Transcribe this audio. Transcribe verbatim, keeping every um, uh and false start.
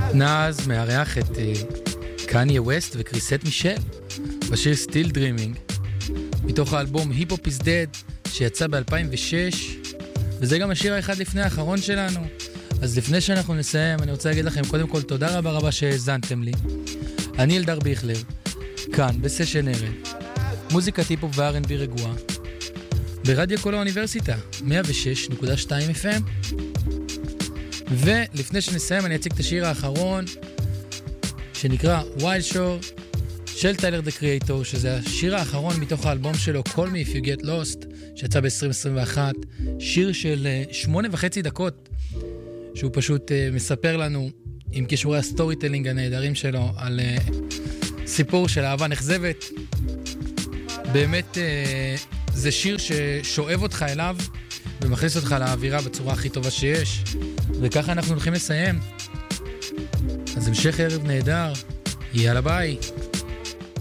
נאז מארח את קניה ווסט וקריסט מישל בשיר Still Dreaming מתוך האלבום Hip Hop is Dead שיצא ב-אלפיים ושש, וזה גם השיר האחד לפני האחרון שלנו. אז לפני שאנחנו נסיים אני רוצה להגיד לכם קודם כל תודה רבה רבה שהאזנתם לי. אני אלדר ביכלר, כאן בסשן ערב, מוזיקה טיפ-הופ ו-אר אנד בי רגועה ברדיו כל האוניברסיטה מאה ושש נקודה שתיים אף אם. ולפני שנסיים אני אציג את השיר האחרון שנקרא Wild Shore של טיילר דה קריאטור, שזה השיר האחרון מתוך האלבום שלו Call Me If You Get Lost שיצא ב-עשרים עשרים ואחת, שיר של שמונה וחצי דקות שהוא פשוט uh, מספר לנו עם קישורי הסטורי טלינג הנהדרים שלו על uh, סיפור של אהבה נחזבת. באמת uh, זה שיר ששואב אותך אליו ומכניס אותך לאווירה בצורה הכי טובה שיש, וככה אנחנו הולכים לסיים. אז המשך ערב נהדר, יאללה ביי.